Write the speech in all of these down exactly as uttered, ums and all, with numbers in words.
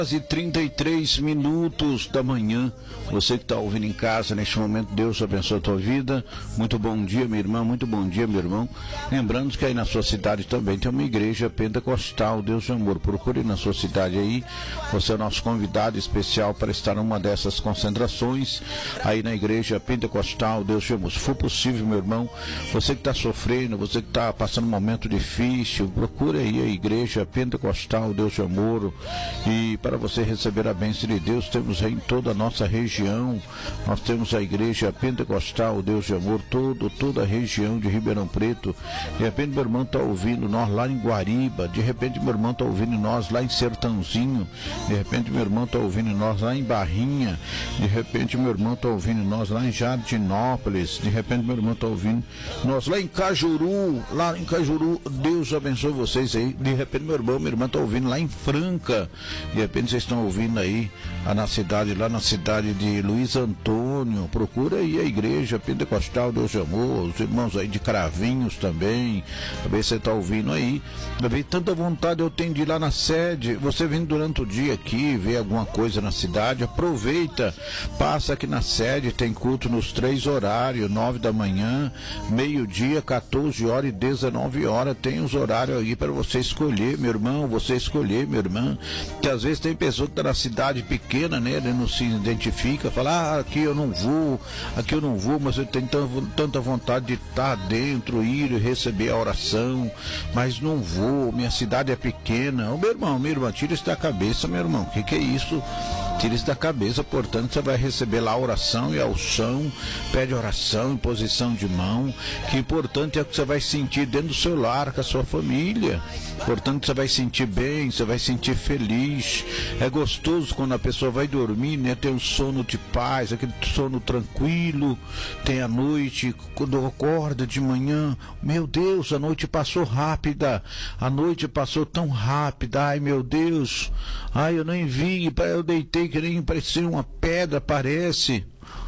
E trinta e três minutos da manhã. Você que está ouvindo em casa neste momento, Deus abençoe a tua vida. Muito bom dia, minha irmã, muito bom dia, meu irmão. Lembrando que aí na sua cidade também tem uma igreja pentecostal, Deus de Amor. Procure na sua cidade aí. Você é o nosso convidado especial para estar numa dessas concentrações aí na igreja pentecostal, Deus de Amor. Se for possível, meu irmão, você que está sofrendo, você que está passando um momento difícil, procure aí a igreja pentecostal, Deus de Amor. E para você receber a bênção de Deus, temos aí em toda a nossa região, nós temos a igreja pentecostal, Deus de Amor, todo, toda a região de Ribeirão Preto. De repente meu irmão está ouvindo nós lá em Guariba, de repente meu irmão está ouvindo nós lá em Sertãozinho, de repente meu irmão está ouvindo nós lá em Barrinha, de repente meu irmão está ouvindo nós lá em Jardinópolis, de repente meu irmão está ouvindo nós lá em Cajuru, lá em Cajuru. Deus abençoe vocês aí. De repente meu irmão, minha irmã está ouvindo lá em Franca, de repente vocês estão ouvindo aí na cidade, lá na cidade de Luiz Antônio. Procura aí a igreja pentecostal, Deus de Amor, os irmãos aí de Cravinhos também, talvez você está ouvindo aí. Talvez tanta vontade eu tenho de ir lá na sede. Você vem durante o dia aqui, vê alguma coisa na cidade, aproveita, passa aqui na sede, tem culto nos três horários, nove da manhã, meio-dia, quatorze horas e dezenove horas, tem os horários aí para você escolher, meu irmão, você escolher, minha irmã. Que às vezes tem pessoa que está na cidade pequena, né? Ele não se identifica, fala, ah, aqui eu não vou, aqui eu não vou, mas eu tenho tanta vontade de estar dentro, ir e receber a oração, mas não vou, minha cidade é pequena. Ô, meu irmão, minha irmã, tira isso da cabeça, meu irmão, o que, que é isso? Tira isso da cabeça, portanto, você vai receber lá a oração e a unção, pede oração, imposição de mão, que importante é que você vai sentir dentro do seu lar, com a sua família, portanto, você vai sentir bem, você vai sentir feliz. É gostoso quando a pessoa vai dormir, né? Tem um sono de paz, aquele sono tranquilo, tem a noite, quando acorda de manhã, meu Deus, a noite passou rápida, a noite passou tão rápida, ai meu Deus, ai eu nem vi, eu deitei que nem parecia uma pedra, parece,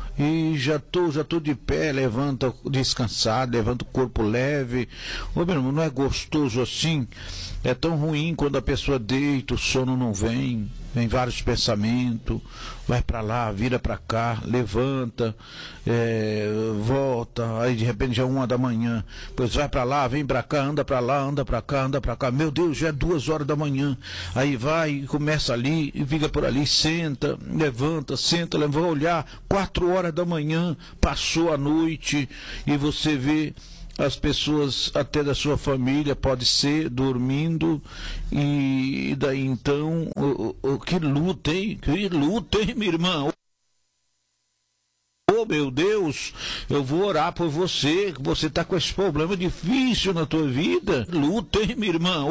e já tô, já tô de pé, levanta descansado, levanta o corpo leve. Ô meu irmão, não é gostoso assim? É tão ruim quando a pessoa deita, o sono não vem, vem vários pensamentos, vai para lá, vira para cá, levanta, é, volta, aí de repente já é uma da manhã, pois vai para lá, vem para cá, anda para lá, anda para cá, anda para cá, meu Deus, já é duas horas da manhã, aí vai, começa ali, e fica por ali, senta, levanta, senta, leva, vai olhar, quatro horas da manhã, passou a noite, e você vê as pessoas até da sua família, pode ser, dormindo, e daí então, o, o, que luta, hein? Que luta, hein, minha irmã? Oh, meu Deus, eu vou orar por você, que você está com esse problema difícil na tua vida. Luta, hein, minha irmã?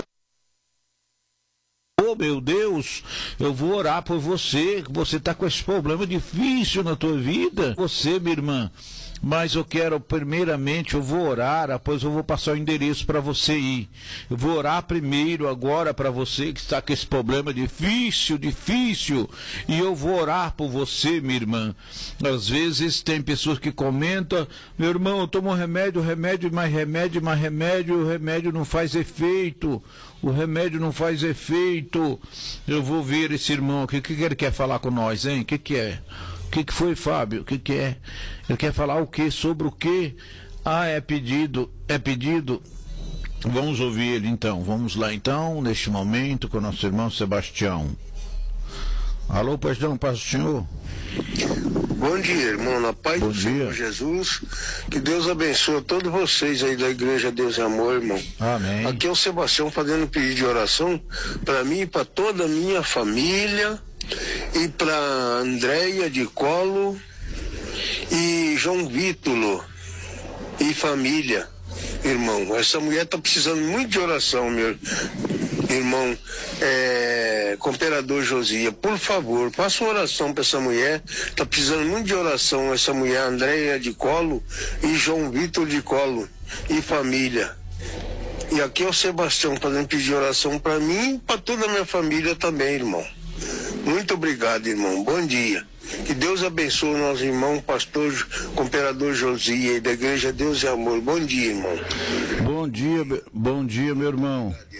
Oh, meu Deus, eu vou orar por você, que você está com esse problema difícil na tua vida. Você, minha irmã. Mas eu quero, primeiramente, eu vou orar, depois eu vou passar o endereço para você ir. Eu vou orar primeiro agora para você que está com esse problema difícil, difícil. E eu vou orar por você, minha irmã. Às vezes tem pessoas que comentam, meu irmão, eu tomo remédio, remédio, mais remédio, mais remédio, o remédio não faz efeito. O remédio não faz efeito. Eu vou ver esse irmão aqui, o que, que ele quer falar com nós, hein? O que, que é? O que, que foi, Fábio? O que, que é? Ele quer falar o quê? Sobre o quê? Ah, é pedido, é pedido. Vamos ouvir ele então. Vamos lá então, neste momento, com o nosso irmão Sebastião. Alô, pastão, paz do Senhor. Bom dia, irmão, na paz Bom do dia. Senhor Jesus. Que Deus abençoe todos vocês aí da Igreja Deus e Amor, irmão. Amém. Aqui é o Sebastião fazendo um pedido de oração para mim e para toda a minha família, e para Andréia de Colo e João Vítulo e família, irmão. Essa mulher tá precisando muito de oração, meu irmão, é, Cooperador Josia. Por favor, faça uma oração para essa mulher. Tá precisando muito de oração, essa mulher, Andréia de Colo e João Vítor de Colo e família. E aqui é o Sebastião fazendo pedido de oração para mim e para toda a minha família também, irmão. Muito obrigado, irmão. Bom dia. Que Deus abençoe o nosso irmão, pastor Cooperador Josia, da Igreja Deus e Amor. Bom dia, irmão. Bom dia, bom dia, meu irmão.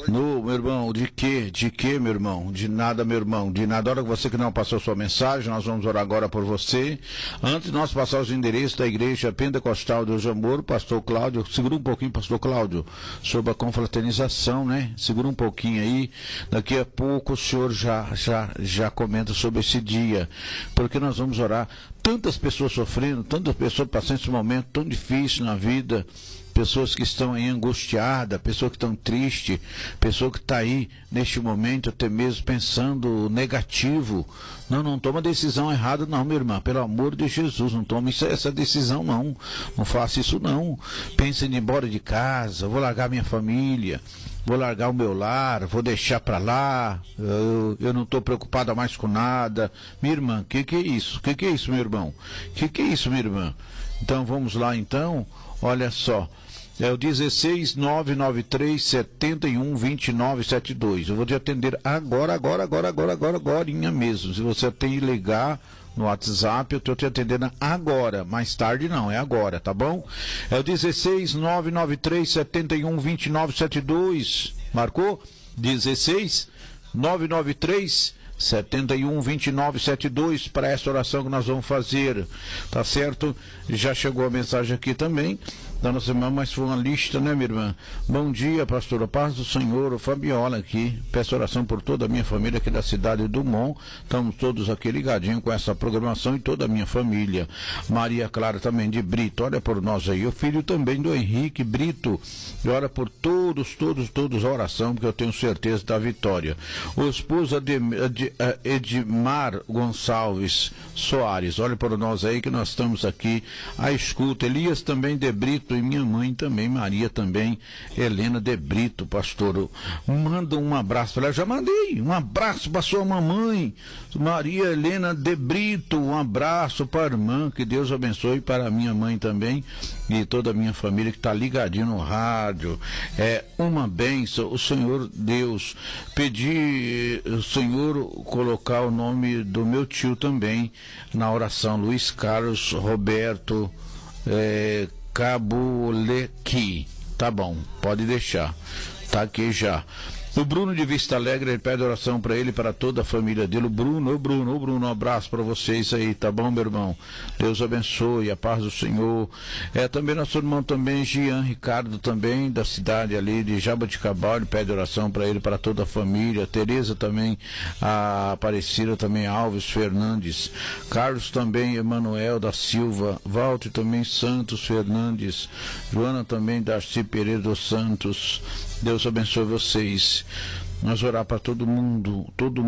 No, meu irmão, de quê? De quê, meu irmão? De nada, meu irmão. De nada. A hora que você que não passou sua mensagem, nós vamos orar agora por você. Antes de nós passar os endereços da Igreja Pentecostal do Jamor, pastor Cláudio, segura um pouquinho, pastor Cláudio, sobre a confraternização, né? Segura um pouquinho aí. Daqui a pouco o senhor já, já, já comenta sobre esse dia. Porque nós vamos orar. Tantas pessoas sofrendo, tantas pessoas passando esse momento tão difícil na vida. Pessoas que estão aí angustiadas, pessoas que estão tristes, pessoa que está aí neste momento até mesmo pensando negativo. Não, não toma decisão errada não, minha irmã, pelo amor de Jesus, não tome essa decisão não, não faça isso não. Pense em ir embora de casa, vou largar minha família, vou largar o meu lar, vou deixar para lá, eu, eu não estou preocupada mais com nada. Minha irmã, o que, que é isso? O que, que é isso, meu irmão? O que, que é isso, minha irmã? Então vamos lá então, olha só. É o dezesseis, nove nove três, sete um, dois nove sete dois. Eu vou te atender agora, agora, agora, agora, agora, agorinha mesmo. Se você tem que ligar no WhatsApp, eu estou te atendendo agora. Mais tarde não, é agora, tá bom? É o dezesseis, nove nove três, sete um, dois nove sete dois. Marcou? dezesseis, nove nove três, sete um, dois nove sete dois para essa oração que nós vamos fazer. Tá certo? Já chegou a mensagem aqui também da nossa irmã, mas foi uma lista, né, minha irmã? Bom dia, pastora, paz do Senhor, o Fabiola aqui, peço oração por toda a minha família aqui da cidade de Dumont, estamos todos aqui ligadinhos com essa programação e toda a minha família. Maria Clara também de Brito, olha por nós aí, o filho também do Henrique Brito, e ora por todos, todos, todos a oração, porque eu tenho certeza da vitória. O esposo de, de, Edmar Gonçalves Soares, olha por nós aí que nós estamos aqui à escuta. Elias também de Brito, e minha mãe também, Maria também, Helena de Brito, pastor. Manda um abraço para ela. Já mandei um abraço para sua mamãe, Maria Helena de Brito. Um abraço para a irmã, que Deus abençoe, para a minha mãe também e toda a minha família que está ligadinha no rádio. É uma bênção. O Senhor Deus, pedi o Senhor colocar o nome do meu tio também na oração, Luiz Carlos Roberto é, Cabulequi. Tá bom, pode deixar. Tá aqui já. O Bruno de Vista Alegre, ele pede oração para ele e para toda a família dele. O Bruno, o Bruno, o Bruno, um abraço para vocês aí, tá bom, meu irmão? Deus abençoe, a paz do Senhor. É também nosso irmão também, Jean Ricardo, também, da cidade ali de Jaboticabal, ele pede oração para ele e para toda a família. Tereza também, a Aparecida também, Alves Fernandes. Carlos também, Emanuel da Silva. Walter também, Santos Fernandes. Joana também, Darcy Pereira dos Santos. Deus abençoe vocês. Nós orar para todo mundo, todo mundo.